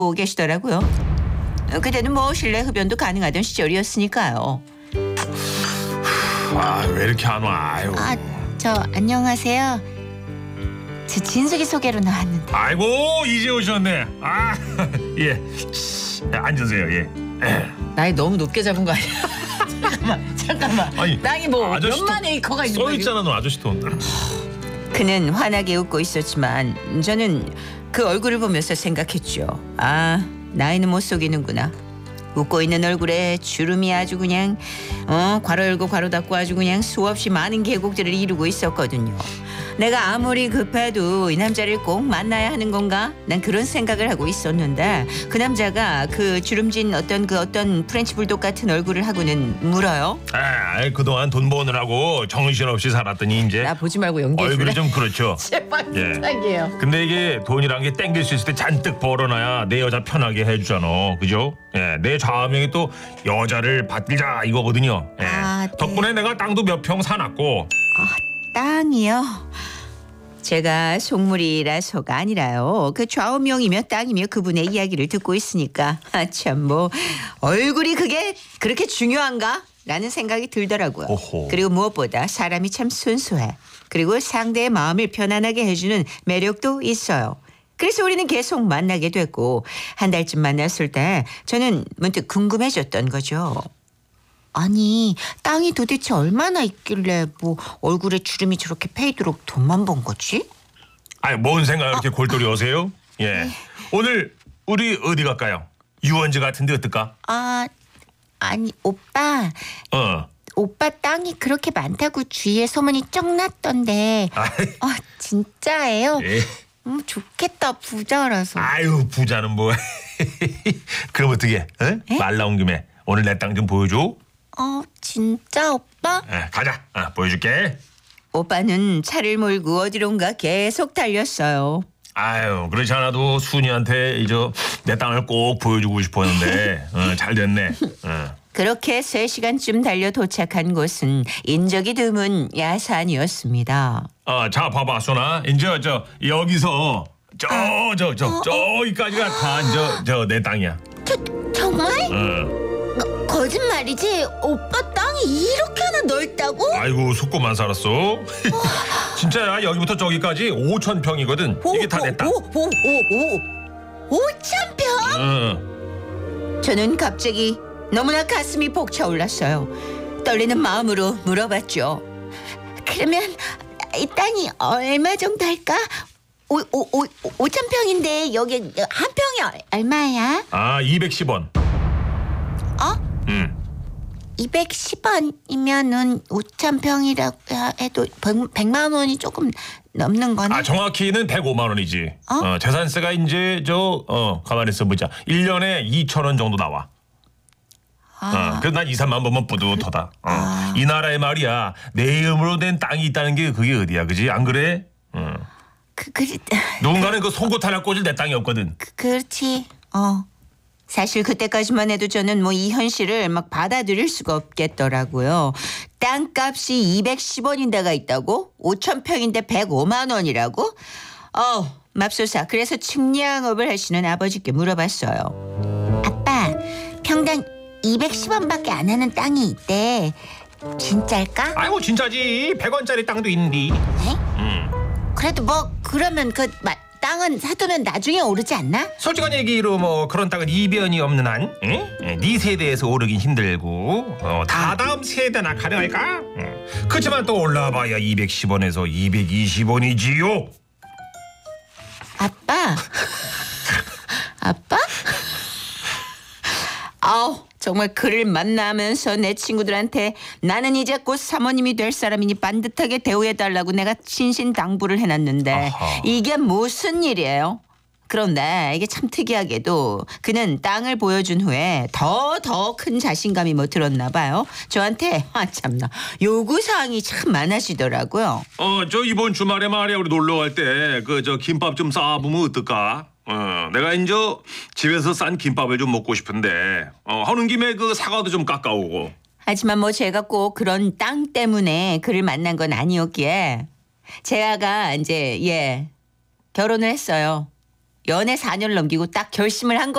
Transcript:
계시더라고요. 그때는 뭐 실내 흡연도 가능하던 시절이었으니까요. 왜 이렇게 안 와? 아유. 저 안녕하세요. 저 진숙이 소개로 나왔는데. 아이고 이제 오셨네. 예. 앉으세요. 예. 나이 너무 높게 잡은 거 아니야? 잠깐만. 아니, 나이 뭐 아저씨 몇만 에이커가 있는 써 거야? 있잖아, 너 아저씨 돈. 그는 환하게 웃고 있었지만 저는 그 얼굴을 보면서 생각했죠. 나이는 못 속이는구나. 웃고 있는 얼굴에 주름이 아주 그냥 괄호 열고 괄호 닫고 아주 그냥 수없이 많은 계곡들을 이루고 있었거든요. 내가 아무리 급해도 이 남자를 꼭 만나야 하는 건가? 난 그런 생각을 하고 있었는데 그 남자가 그 주름진 어떤 프렌치 불독 같은 얼굴을 하고는 물어요. 그동안 돈 버느라고 정신없이 살았더니 이제 나 보지 말고 연기해 줄래? 얼굴이 좀 그렇죠. 제발 예. 부탁이에요. 근데 이게 돈이란 게 땡길 수 있을 때 잔뜩 벌어놔야 내 여자 편하게 해주잖아, 그죠? 예, 내 좌우명이 또 여자를 받들자 이거거든요. 예. 네. 덕분에 내가 땅도 몇 평 사놨고. 땅이요? 제가 속물이라서가 아니라요. 그 좌우명이며 땅이며 그분의 이야기를 듣고 있으니까 참 뭐 얼굴이 그게 그렇게 중요한가? 라는 생각이 들더라고요. 오호. 그리고 무엇보다 사람이 참 순수해. 그리고 상대의 마음을 편안하게 해주는 매력도 있어요. 그래서 우리는 계속 만나게 됐고 한 달쯤 만났을 때 저는 문득 궁금해졌던 거죠. 아니, 땅이 도대체 얼마나 있길래 뭐 얼굴에 주름이 저렇게 패이도록 돈만 번 거지? 뭔 생각 이렇게 골똘히 오세요? 예. 오늘 우리 어디 갈까요? 유원지 같은데 어떨까? 아니 오빠 땅이 그렇게 많다고 주위에 소문이 쩍 났던데. 진짜예요? 예. 좋겠다, 부자라서. 부자는 뭐. 그럼 어떻게? 말 나온 김에 오늘 내 땅 좀 보여줘. 진짜 오빠? 가자. 보여줄게. 오빠는 차를 몰고 어디론가 계속 달렸어요. 그렇지 않아도 순이한테 이제 내 땅을 꼭 보여주고 싶었는데 잘 됐네. 그렇게 3시간쯤 달려 도착한 곳은 인적이 드문 야산이었습니다. 자 봐봐 순아. 이제 여기서 저기까지가 다 내 땅이야. 정말? 거짓말이지? 오빠 땅이 이렇게나 넓다고? 아이고 속고만 살았어. 진짜야. 여기부터 저기까지 5,000평이거든. 이게 다 내 땅. 5,000평? 저는 갑자기 너무나 가슴이 벅차올랐어요. 떨리는 마음으로 물어봤죠. 그러면 이 땅이 얼마 정도 할까? 5,000평인데 여기 한 평이 얼마야? 210원. 210원이면은 5,000평이라고 해도 100만 원이 조금 넘는 거네. 정확히는 105만 원이지. 재산세가 이제 가만히 있어 보자. 1년에 2,000원 정도 나와. 그래서 난 2, 3만 번만 뿌듯하다. 이 나라에 말이야. 내 이름으로 된 땅이 있다는 게 그게 어디야, 그지? 안 그래? 누군가는 그 속옷 하나 꽂을 내 땅이 없거든. 그렇지. 사실 그때까지만 해도 저는 뭐 이 현실을 막 받아들일 수가 없겠더라고요. 땅값이 210원인 데가 있다고? 5,000평인데 105만 원이라고? 맙소사. 그래서 측량업을 하시는 아버지께 물어봤어요. 아빠, 평당 210원밖에 안 하는 땅이 있대. 진짜일까? 진짜지. 100원짜리 땅도 있는데. 그래도 뭐 그러면 땅은 사두면 나중에 오르지 않나? 솔직한 얘기로 뭐 그런 땅은 이변이 없는 한 네 세대에서 오르긴 힘들고 다다음 세대나 가능할까? 그렇지만 또 올라봐야 210원에서 220원이지요. 아빠? 아빠? 정말 그를 만나면서 내 친구들한테 나는 이제 곧 사모님이 될 사람이니 반듯하게 대우해달라고 내가 신신당부를 해놨는데 아하. 이게 무슨 일이에요? 그런데 이게 참 특이하게도 그는 땅을 보여준 후에 더 큰 자신감이 들었나 봐요. 저한테 참나 요구사항이 참 많아지더라고요. 저 이번 주말에 말이야 우리 놀러 갈 때 김밥 좀 싸보면 어떨까? 내가 이제 집에서 싼 김밥을 좀 먹고 싶은데 하는 김에 그 사과도 좀 깎아오고. 하지만 뭐 제가 꼭 그런 땅 때문에 그를 만난 건 아니었기에 제가 이제 결혼을 했어요. 연애 4년을 넘기고 딱 결심을 한